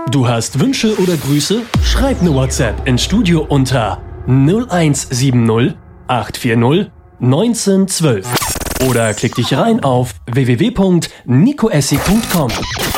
Du hast Wünsche oder Grüße? Schreib eine WhatsApp ins Studio unter 0170 840 1912 oder klick dich rein auf www.nicoessi.com.